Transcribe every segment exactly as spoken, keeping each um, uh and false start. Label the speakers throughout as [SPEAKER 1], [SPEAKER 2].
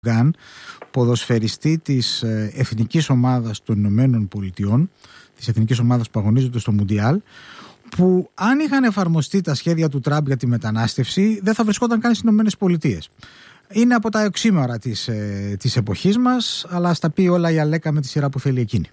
[SPEAKER 1] Γκάν, ποδοσφαιριστή της εθνικής ομάδας των Ηνωμένων Πολιτειών, της εθνικής ομάδας που αγωνίζονται στο Μουντιάλ, που αν είχαν εφαρμοστεί τα σχέδια του Τραμπ για τη μετανάστευση δεν θα βρισκόταν καν στις Ηνωμένες Πολιτείες. Είναι από τα οξύμορα της, ε, της εποχής μας, αλλά ας τα πει όλα η Αλέκα με τη σειρά που θέλει εκείνη.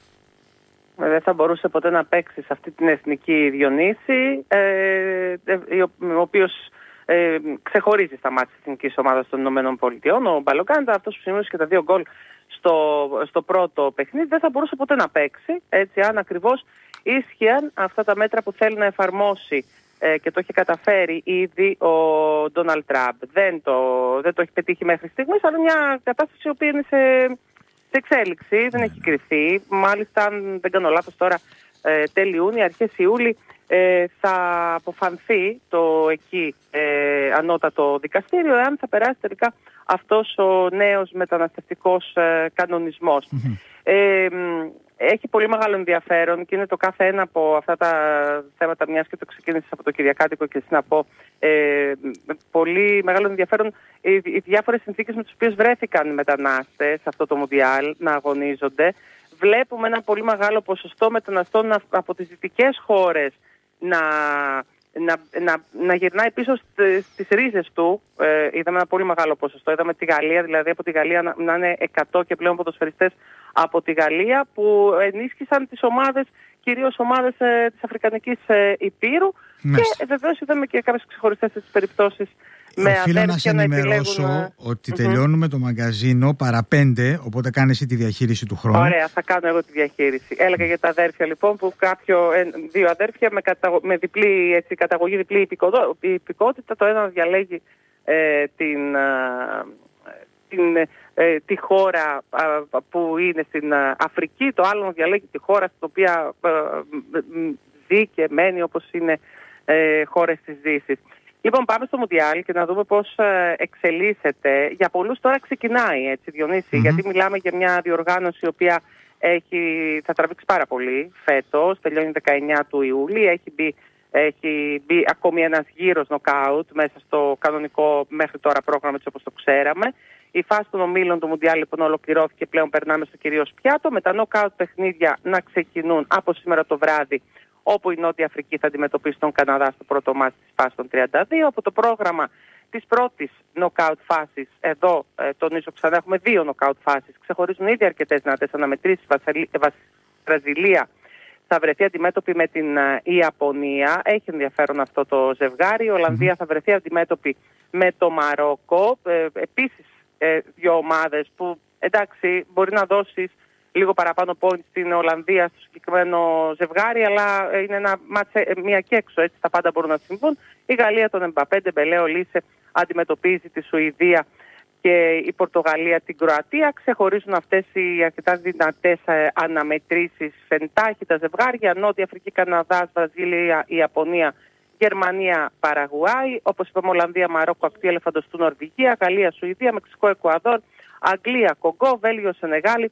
[SPEAKER 2] Δεν θα μπορούσε ποτέ να παίξει σε αυτή την εθνική Διονύση, ε, ο οποίος ε, ξεχωρίζει στα μάτια της εθνικής ομάδας των Ηνωμένων Πολιτειών. Ο Μπαλογκάντα, αυτός που σημείωσε και τα δύο γκολ στο, στο πρώτο παιχνίδι, δεν θα μπορούσε ποτέ να παίξει, έτσι, αν ακριβώς ίσχυαν αυτά τα μέτρα που θέλει να εφαρμόσει ε, και το έχει καταφέρει ήδη ο Ντόναλντ Τραμπ. Δεν το, δεν το έχει πετύχει μέχρι στιγμής, αλλά μια κατάσταση η οποία είναι σε, σε εξέλιξη, δεν έχει κρυφθεί. Μάλιστα, αν δεν κάνω λάθος τώρα, ε, τέλη Ιούνιου, αρχές Ιούλη, ε, θα αποφανθεί το εκεί ε, ανώτατο δικαστήριο εάν θα περάσει τελικά αυτός ο νέος μεταναστευτικός ε, κανονισμός. Mm-hmm. Ε, έχει πολύ μεγάλο ενδιαφέρον και είναι το κάθε ένα από αυτά τα θέματα, μιας και το ξεκίνησες από το Κυριακάτικο και εσύ να πω, ε, πολύ μεγάλο ενδιαφέρον οι, οι διάφορες συνθήκες με τις οποίες βρέθηκαν οι μετανάστες σε αυτό το Μουντιάλ να αγωνίζονται. Βλέπουμε ένα πολύ μεγάλο ποσοστό μεταναστών από τις δυτικές χώρες να, να, να, να γυρνάει πίσω στις ρίζες του. Ε, είδαμε ένα πολύ μεγάλο ποσοστό. Είδαμε τη Γαλλία, δηλαδή από τη Γαλλία να, να είναι εκατό και πλέον ποδοσφαιριστές από τη Γαλλία που ενίσχυσαν τις ομάδες, κυρίως ομάδες ε, της Αφρικανικής ε, Υπήρου. Μάλιστα. Και ε, βεβαίως είδαμε και κάποιες ξεχωριστές τις περιπτώσεις.
[SPEAKER 1] Οφείλω να σε ενημερώσω να ότι mm-hmm. τελειώνουμε το μαγκαζίνο παρά πέντε, οπότε κάνει εσύ τη διαχείριση του χρόνου.
[SPEAKER 2] Ωραία, θα κάνω εγώ τη διαχείριση. Έλεγα για τα αδέρφια λοιπόν, που κάποιο, δύο αδέρφια με, καταγω... με διπλή έτσι, καταγωγή, διπλή υπηκοδο... υπηκότητα, το ένα διαλέγει ε, την, ε, την, ε, τη χώρα ε, που είναι στην Αφρική, το άλλο διαλέγει τη χώρα στην οποία ε, ζει και μένει, όπως είναι ε, χώρες της Δύσης. Λοιπόν, πάμε στο Μουντιάλ και να δούμε πώς εξελίσσεται. Για πολλούς τώρα ξεκινάει, έτσι, Διονύση, mm-hmm. γιατί μιλάμε για μια διοργάνωση η οποία έχει, θα τραβήξει πάρα πολύ φέτος, τελειώνει δεκαεννιά του Ιούλη, έχει μπει, έχει μπει ακόμη ένας γύρος νοκάουτ μέσα στο κανονικό μέχρι τώρα πρόγραμμα, έτσι όπως το ξέραμε. Η φάση των ομίλων του Μουντιάλ λοιπόν ολοκληρώθηκε, πλέον περνάμε στο κυρίως πιάτο, με τα νοκάουτ παιχνίδια να ξεκινούν από σήμερα το βράδυ, όπου η Νότια Αφρική θα αντιμετωπίσει τον Καναδά στο πρώτο μάτι της φάσης των τριάντα δύο. Από το πρόγραμμα της πρώτης νοκάουτ φάσης, εδώ ε, τονίζω ξανά, έχουμε δύο νοκάουτ φάσεις. Ξεχωρίζουν ήδη αρκετές δυνατές αναμετρήσεις. Η Βραζιλία θα βρεθεί αντιμέτωπη με την ε, Ιαπωνία. Έχει ενδιαφέρον αυτό το ζευγάρι. Η Ολλανδία mm-hmm. θα βρεθεί αντιμέτωπη με το Μαρόκο. Ε, επίσης, ε, δύο ομάδες που, εντάξει, μπορεί να δώσεις λίγο παραπάνω point στην Ολλανδία στο συγκεκριμένο ζευγάρι, αλλά είναι ένα μάτσε, μία και έξω, έτσι τα πάντα μπορούν να συμβούν. Η Γαλλία τον Εμπαπέ, Ντεμπελέ, Ολίσε αντιμετωπίζει τη Σουηδία και η Πορτογαλία την Κροατία. Ξεχωρίζουν αυτές οι αρκετά δυνατές αναμετρήσεις εντάχει τα ζευγάρια. Νότια Αφρική, Καναδάς, Βραζίλια, Ιαπωνία, Γερμανία, Παραγουάη. Όπως είπαμε, Ολλανδία, Μαρόκο, Ακτή Ελεφαντοστού, Νορβηγία, Γαλλία, Σουηδία, Μεξικό, Εκουαδόρ, Αγγλία, Κογκό, Βέλγιο, Σενεγάλη,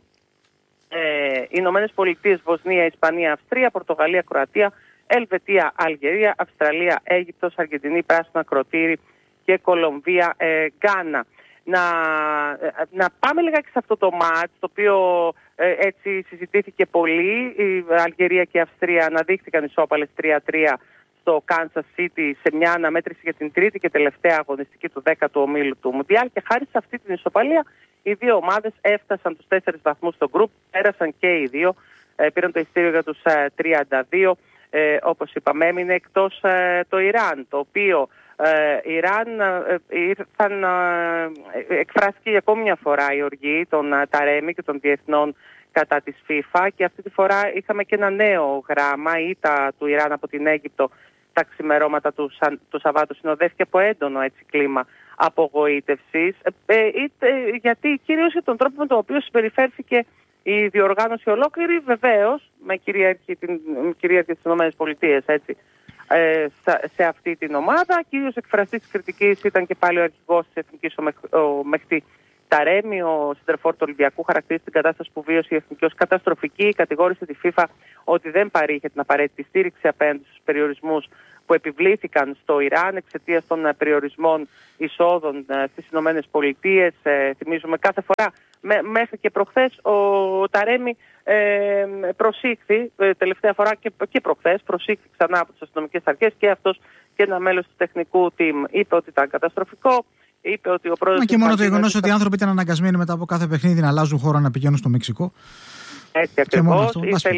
[SPEAKER 2] Ε, Ηνωμένες Πολιτείες, Βοσνία, Ισπανία, Αυστρία, Πορτογαλία, Κροατία, Ελβετία, Αλγερία, Αυστραλία, Αίγυπτος, Αργεντινή, Πράσινα, Ακροτήρι και Κολομβία, ε, Γκάνα. Να, ε, να πάμε λιγάκι σε αυτό το μάτς, το οποίο ε, έτσι συζητήθηκε πολύ. Η Αλγερία και η Αυστρία αναδείχθηκαν ισόπαλες τρία τρία στο Kansas City σε μια αναμέτρηση για την τρίτη και τελευταία αγωνιστική του δέκατου ομίλου του Μουντιάλ, και χάρη σε αυτή την ισοπαλία οι δύο ομάδες έφτασαν τους τέσσερις βαθμούς στο γκρουπ, πέρασαν και οι δύο, ε, πήραν το ειστήριο για τους ε, τριάντα δύο, ε, όπως είπαμε. Έμεινε εκτός ε, το Ιράν, το οποίο ε, Ιράν ε, ήρθαν, ε, εκφράστηκε για ακόμη μια φορά η οργή των ε, Ταρέμι και των διεθνών κατά της FIFA, και αυτή τη φορά είχαμε και ένα νέο γράμμα, η ήττα του Ιράν από την Αίγυπτο τα ξημερώματα του, του Σαββάτου συνοδεύτηκε από έντονο έτσι κλίμα απογοήτευσης, ε, ε, γιατί κυρίως για τον τρόπο με τον οποίο συμπεριφέρθηκε η διοργάνωση ολόκληρη, βεβαίως με κυριαρχία της ΗΠΑ, έτσι, ε, σε αυτή την ομάδα. Κυρίως εκφραστής της κριτικής ήταν και πάλι ο αρχηγός της Εθνικής, ο, Μεχ, ο Μεχτή Ταρέμι, ο σύντρεφόρ του Ολυμπιακού, χαρακτήρισε την κατάσταση που βίωσε η Εθνική ως καταστροφική. Κατηγόρησε τη FIFA ότι δεν παρήχε την απαραίτητη στήριξη απέναντι στους περιορισμούς που επιβλήθηκαν στο Ιράν εξαιτίας των περιορισμών εισόδων στις Ηνωμένες Πολιτείες. Ε, θυμίζουμε κάθε φορά, με, μέχρι και προχθές, ο, ο Ταρέμι ε, προσήχθη, ε, τελευταία φορά και, και προχθές, προσήχθη ξανά από τις αστυνομικές αρχές και αυτός και ένα μέλος του τεχνικού team. Είπε ότι ήταν καταστροφικό. Είπε ότι ο πρόεδρος.
[SPEAKER 1] Μα και μόνο το γεγονός ότι οι άνθρωποι ήταν αναγκασμένοι μετά από κάθε παιχνίδι να αλλάζουν χώρα να πηγαίνουν στο Μεξικό.
[SPEAKER 2] Έτσι ακριβώς.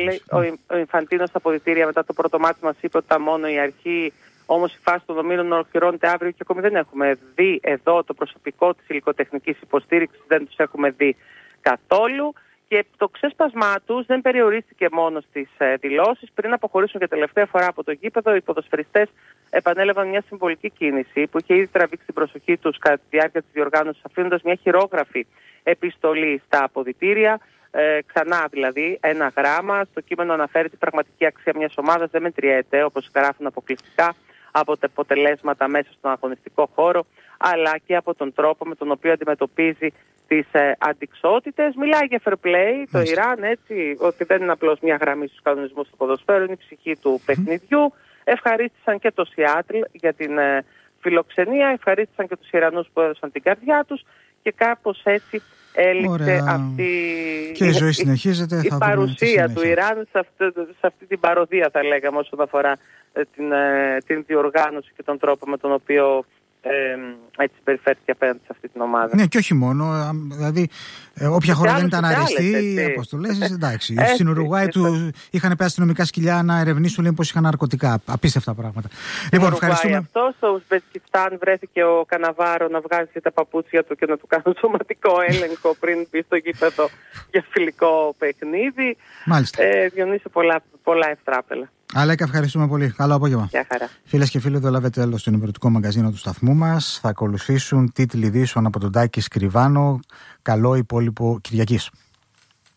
[SPEAKER 2] Ο Ινφαντίνος στα αποδυτήρια μετά το πρώτο μάτι μας είπε ότι ήταν μόνο η αρχή. Όμως η φάση των ομίλων ολοκληρώνεται αύριο και ακόμη δεν έχουμε δει εδώ το προσωπικό της υλικοτεχνικής υποστήριξης, δεν τους έχουμε δει καθόλου. Και το ξέσπασμά τους δεν περιορίστηκε μόνο στις ε, δηλώσεις. Πριν αποχωρήσουν για τελευταία φορά από το γήπεδο, οι ποδοσφαιριστές επανέλαβαν μια συμβολική κίνηση που είχε ήδη τραβήξει την προσοχή τους κατά τη διάρκεια της διοργάνωσης, αφήνοντας μια χειρόγραφη επιστολή στα αποδυτήρια. Ε, ξανά δηλαδή ένα γράμμα. Στο κείμενο αναφέρει ότι η πραγματική αξία μιας ομάδας δεν μετριέται, όπως γράφουν αποκλειστικά, από τα αποτελέσματα μέσα στον αγωνιστικό χώρο, αλλά και από τον τρόπο με τον οποίο αντιμετωπίζει τις ε, αντιξότητες. Μιλάει για fair play, το Μάλιστα. Ιράν, έτσι, ότι δεν είναι απλώς μια γραμμή στους κανονισμούς του ποδοσφαίρου, είναι η ψυχή του mm. παιχνιδιού. Ευχαρίστησαν και το Σιάτλ για την ε, φιλοξενία, ευχαρίστησαν και τους Ιρανούς που έδωσαν την καρδιά τους και κάπως έτσι έληξε αυτή
[SPEAKER 1] και η, ζωή συνεχίζεται,
[SPEAKER 2] η,
[SPEAKER 1] θα
[SPEAKER 2] η παρουσία του Ιράν σε αυτή, σε αυτή την παροδία, θα λέγαμε, όσον αφορά ε, την, ε, την διοργάνωση και τον τρόπο με τον οποίο Ε, έτσι περιφέρθηκε απέναντι σε αυτή την ομάδα.
[SPEAKER 1] Ναι, και όχι μόνο. Δηλαδή, ε, όποια χώρα δεν ήταν αριστεί, οι αποστολές, εντάξει. Στην Ουρουγουάη του είχαν πέσει αστυνομικά σκυλιά να ερευνήσουν, λέει, πως είχαν ναρκωτικά. Απίστευτα πράγματα.
[SPEAKER 2] Λοιπόν, ευχαριστούμε. Αυτό στο Ουσμπεκιστάν βρέθηκε ο Καναβάρο να βγάζει τα παπούτσια του και να του κάνουν σωματικό έλεγχο πριν μπει στο γήπεδο για φιλικό παιχνίδι.
[SPEAKER 1] Μάλιστα.
[SPEAKER 2] Ε, Διονύσιο, πολλά, πολλά ευτράπελα.
[SPEAKER 1] Αλέκα, ευχαριστούμε πολύ. Καλό απόγευμα.
[SPEAKER 2] Γεια χαρά.
[SPEAKER 1] Φίλες και φίλοι, εδώ λάβετε τέλος στο ενημερωτικό μαγκαζίνο του σταθμού μας. Θα ακολουθήσουν τίτλοι ειδήσεων από τον Τάκη Σκριβάνο. Καλό υπόλοιπο Κυριακής.